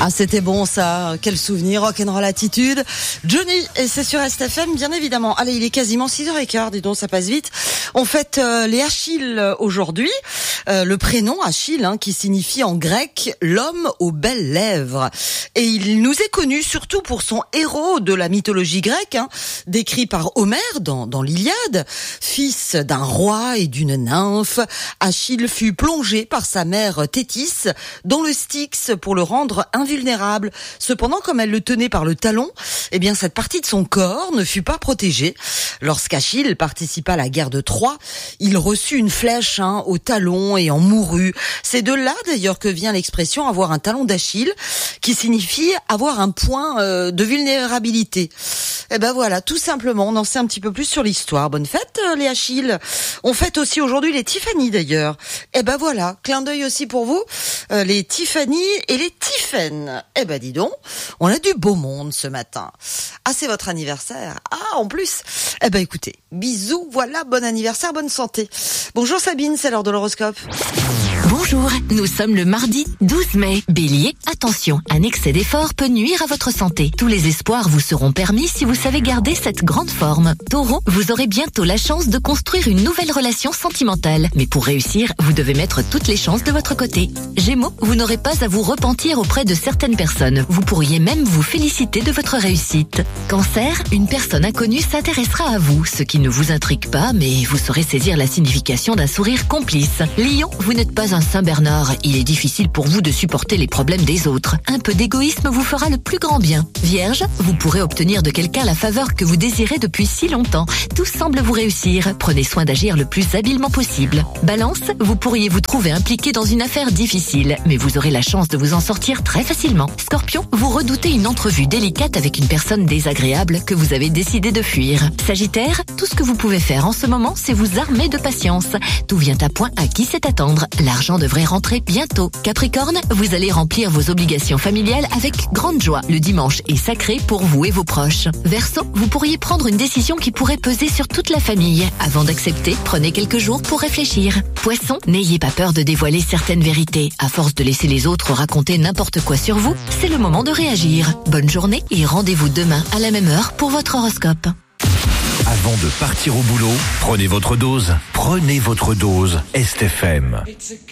Ah, c'était bon ça, quel souvenir, rock'n'roll attitude. Johnny, et c'est sur STFM, bien évidemment. Allez, il est quasiment 6h15, dis donc, ça passe vite. On fête les Achilles aujourd'hui. Le prénom Achille, qui signifie en grec l'homme aux belles lèvres. Et il nous est connu surtout pour son héros de la mythologie grecque, décrit par Homère dans l'Iliade. Fils d'un roi et d'une nymphe, Achille fut plongé par sa mère Thétis dans le Styx pour le rendre invulnérable. Cependant, comme elle le tenait par le talon, cette partie de son corps ne fut pas protégée. Lorsqu'Achille participa à la guerre de Troie, il reçut une flèche au talon et en mourut. C'est de là d'ailleurs que vient l'expression avoir un talon d'Achille, qui signifie avoir un point de vulnérabilité. Voilà, tout simplement, on en sait un petit peu plus sur l'histoire. Bonne fête les Achilles. On fête aussi aujourd'hui les Tiffany d'ailleurs. Voilà, clin d'œil aussi pour vous, les Tiffany et les Tiffen. Dis donc, on a du beau monde ce matin. Ah, c'est votre anniversaire. Ah, en plus. Écoutez, bisous, voilà, bon anniversaire, bonne santé. Bonjour Sabine, c'est l'heure de l'horoscope. Bonjour, nous sommes le mardi 12 mai. Bélier, attention, un excès d'effort peut nuire à votre santé. Tous les espoirs vous seront permis si vous savez garder cette grande forme. Taureau, vous aurez bientôt la chance de construire une nouvelle relation sentimentale. Mais pour réussir, vous devez mettre toutes les chances de votre côté. Gémeaux, vous n'aurez pas à vous repentir auprès de certaines personnes. Vous pourriez même vous féliciter de votre réussite. Cancer, une personne inconnue s'intéressera à vous, ce qui ne vous intrigue pas, mais vous saurez saisir la signification d'un sourire complice. Lion, vous n'êtes pas un Saint-Bernard, il est difficile pour vous de supporter les problèmes des autres. Un peu d'égoïsme vous fera le plus grand bien. Vierge, vous pourrez obtenir de quelqu'un la faveur que vous désirez depuis si longtemps. Tout semble vous réussir, prenez soin d'agir le plus habilement possible. Balance, vous pourriez vous trouver impliqué dans une affaire difficile, mais vous aurez la chance de vous en sortir très facilement. Scorpion, vous redoutez une entrevue délicate avec une personne désagréable que vous avez décidé de fuir. Sagittaire, tout ce que vous pouvez faire en ce moment, c'est vous armer de patience. Tout vient à point à qui sait attendre. L'argent devrait rentrer bientôt. Capricorne, vous allez remplir vos obligations familiales avec grande joie. Le dimanche est sacré pour vous et vos proches. Verseau, vous pourriez prendre une décision qui pourrait peser sur toute la famille. Avant d'accepter, prenez quelques jours pour réfléchir. Poisson, n'ayez pas peur de dévoiler certaines vérités. À force de laisser les autres raconter n'importe quoi sur vous, c'est le moment de réagir. Bonne journée et rendez-vous demain à la même heure pour votre horoscope. Avant de partir au boulot, prenez votre dose. Prenez votre dose STFM.